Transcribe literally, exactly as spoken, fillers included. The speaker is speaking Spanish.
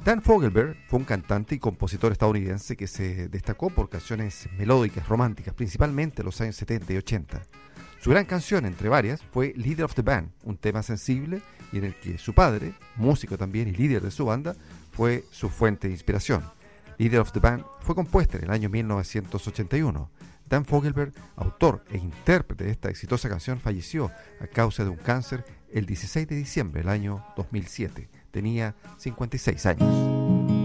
Dan Fogelberg fue un cantante y compositor estadounidense que se destacó por canciones melódicas, románticas, principalmente en los años setenta y ochenta. Su gran canción, entre varias, fue Leader of the Band, un tema sensible y en el que su padre, músico también y líder de su banda, fue su fuente de inspiración. Leader of the Band fue compuesta en el año mil novecientos ochenta y uno. Dan Fogelberg, autor e intérprete de esta exitosa canción, falleció a causa de un cáncer el dieciséis de diciembre del año dos mil siete. Tenía cincuenta y seis años.